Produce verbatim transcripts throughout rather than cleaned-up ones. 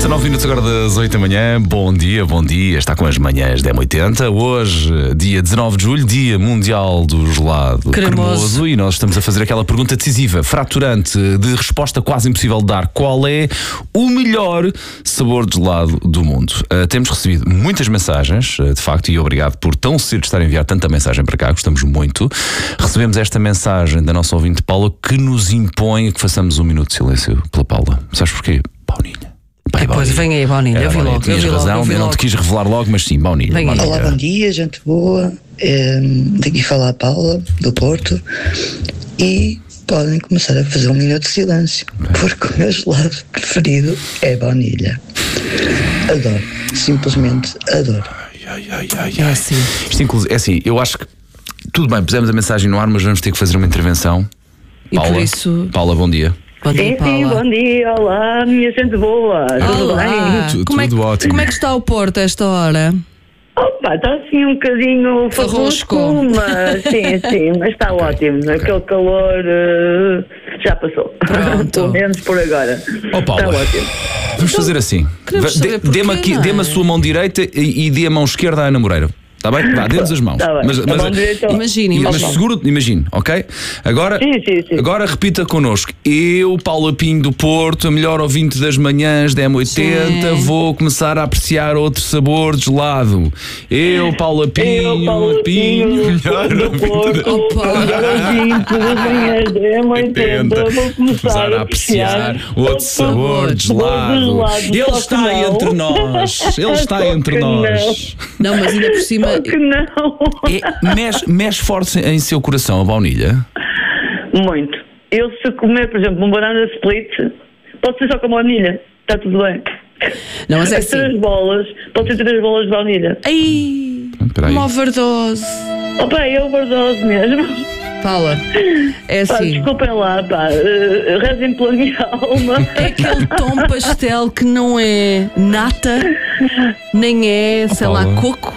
dezanove minutos agora das oito da manhã. Bom dia, bom dia. Está com as manhãs da M oitenta. Hoje, dia dezanove de julho, dia mundial do gelado cremoso. cremoso. E nós estamos a fazer aquela pergunta decisiva, fraturante, de resposta quase impossível de dar. Qual é o melhor sabor de gelado do mundo? Uh, temos recebido muitas mensagens, uh, de facto, e obrigado por tão cedo estar a enviar tanta mensagem para cá. Gostamos muito. Recebemos esta mensagem da nossa ouvinte Paula, que nos impõe que façamos um minuto de silêncio pela Paula. Sabes porquê? Baunilha. Pai, depois vem aí, Baunilha. Eu vi logo. Tinhas eu vi razão, logo, eu, eu não te quis revelar logo, mas sim, Baunilha. Baunilha. Olá, bom dia, gente boa. É, daqui fala a Paula, do Porto. E podem começar a fazer um minuto de silêncio, porque o meu gelado preferido é baunilha. Adoro. Simplesmente adoro. Ai, ai, ai, ai. É assim. Isto, inclusive, é assim, eu acho que tudo bem, pusemos a mensagem no ar, mas vamos ter que fazer uma intervenção. E Paula, por isso... Paula, bom dia. Bom dia, sim, Paula. sim, bom dia, olá, minha gente boa, tudo Olá. bem? Tudo, como, é que, tudo ótimo. como é que está o Porto a esta hora? Opa, está assim um bocadinho Farrosco. farrosco, mas sim, sim, mas está ótimo, aquele calor uh, já passou, Pronto. pelo menos por agora, Oh, Paula, está ótimo. vamos fazer assim. Queremos Dê- saber porquê, Dê-me aqui- não é? dê-me a sua mão direita e, e dê a mão esquerda à Ana Moreira. Está bem? Vá, dê-nos as mãos. Tá bem. Mas, A mas- mão direita ao- Imagine, e- mas imagine. seguro, imagine, ok? Agora, Sim, sim, sim. agora repita connosco. Eu, Paula Pinho do Porto, a melhor ouvinte das manhãs da M oitenta, Sim. vou começar a apreciar outro sabor de gelado. Eu, Paula Pinho, Eu, Paulo Pinho, melhor do ouvinte Porto, da Opa. melhor ouvinte das manhãs da M oitenta, vou começar a apreciar outro sabor de gelado. Ele está entre nós. Ele está entre nós. Não, mas ainda por cima... Que não, É, mexe, mexe forte em seu coração a baunilha? muito. Eu se comer, por exemplo, um banana split, pode ser só com baunilha, está tudo bem. Não, mas é As três assim... bolas, pode ser três bolas de baunilha. Ai, Espera aí. uma overdose. Opa, é overdose mesmo. Paula, é Pá, assim... desculpem lá, pá, uh, rezem pela minha alma. É aquele tom pastel que não é nata, nem é, sei lá, Paula. coco.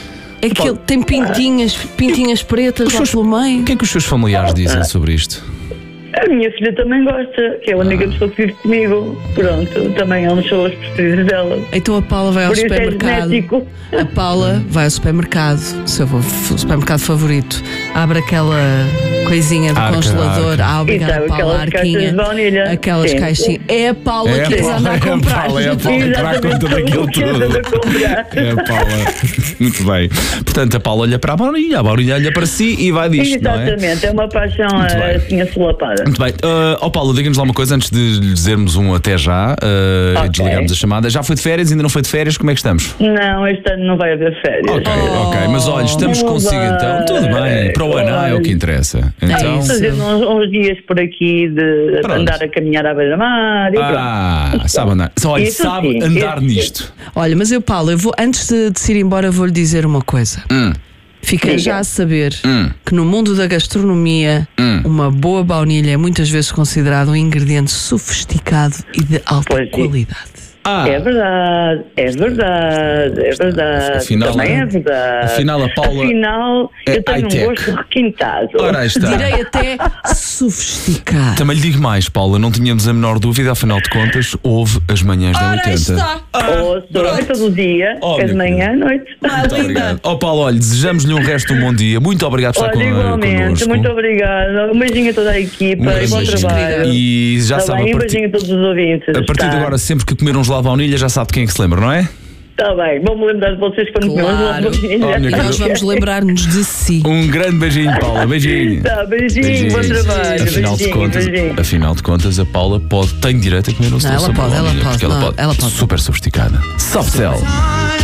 É que ele tem pintinhas, pintinhas pretas lá pelo meio. O que é que os seus familiares dizem sobre isto? A minha filha também gosta, que é a única pessoa que vive comigo. Pronto, também é uma das pessoas preferidas dela. Então a Paula vai ao Por isso é supermercado. genético. A Paula vai ao supermercado, o seu f- supermercado favorito. Abre aquela coisinha do Arca, congelador. arca. Ah, E obrigada, sabe Paula. aquelas caixas Arquinha. de baunilha. Aquelas Sim. caixinhas. É a Paula É a que eles Paula, andam a é a comprar. Paula, é a Paula. que vai à conta daquilo que anda tudo. a comprar. É a Paula. Muito bem. Portanto, a Paula olha para a baunilha, a baunilha olha para si e vai disto, não é? Exatamente, é uma paixão Muito bem. assim assolapada. Muito bem. Uh, oh Paulo, diga-nos lá uma coisa antes de lhe dizermos um até já uh, Ok. e desligarmos a chamada. Já foi de férias? Ainda não foi de férias? Como é que estamos? Não, este ano não vai haver férias. Ok, ok. Mas olha, estamos Não consigo vai. então. Tudo bem. Para o ano é o que interessa. Então. isso. Fazer uns, uns dias por aqui de Pronto. andar a caminhar à beira-mar e Ah, sabe andar. Só, olha, Isso sabe sim, andar isso sim. nisto. Olha, mas eu, Paula, eu vou, antes de, de se ir embora, vou-lhe dizer uma coisa. Hum. Fica Diga. já a saber Hum. que no mundo da gastronomia, Hum. uma boa baunilha é muitas vezes considerado um ingrediente sofisticado e de alta Pois é. qualidade. Ah, É verdade, é verdade, é verdade. Afinal, Também é- é verdade. afinal, a Paula Afinal, é eu tenho high-tech. um gosto requintado. ora aí está. Direi até sofisticado. Também lhe digo mais, Paula, não tínhamos a menor dúvida, afinal de contas, houve as manhãs da Ora, aí oitenta. está. Ouço pronto. todo o dia, Oh, é de minha manhã à noite. Muito obrigado. Ó Paulo, olha, desejamos-lhe um resto de um bom dia. Muito obrigado por estar Olha, con- igualmente, connosco. muito obrigada. Um beijinho a toda a equipa Um e bom beijinho. trabalho. E já Tá sabe, bem, a um partir, beijinho a todos os ouvintes. a partir de tá? agora, sempre que comer um gelado de baunilha, já sabe de quem é que se lembra, não é? Está bem, vou-me lembrar de vocês quando Claro. comemos uma Olha, E nós vamos lembrar-nos de si. Um grande beijinho, Paula. Beijinho. Tá, beijinho, bom trabalho. Afinal de, beijinho, contas, beijinho. afinal de contas, a Paula pode, tem direito a comer o seu ela sabor pode, de ela baunilha, pode, porque ela não, pode. ela pode. Super sofisticada. Soft Cell.